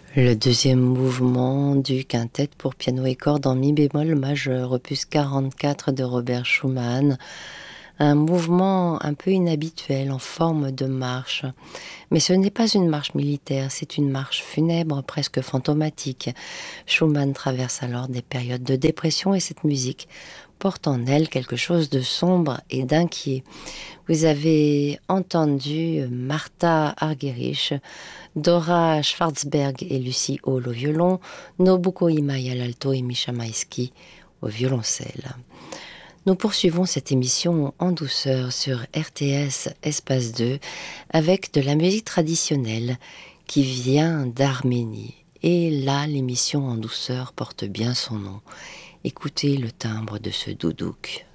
Le deuxième mouvement du quintet pour piano et cordes en mi bémol majeur, opus 44 de Robert Schumann. Un mouvement un peu inhabituel en forme de marche. Mais ce n'est pas une marche militaire, c'est une marche funèbre, presque fantomatique. Schumann traverse alors des périodes de dépression et cette musique porte en elle quelque chose de sombre et d'inquiet. Vous avez entendu Martha Argerich, Dora Schwarzberg et Lucie Hall au violon, Nobuko Imai à l'alto et Misha Maïski au violoncelle. Nous poursuivons cette émission en douceur sur RTS Espace 2 avec de la musique traditionnelle qui vient d'Arménie. Et là, l'émission en douceur porte bien son nom. Écoutez le timbre de ce doudouk.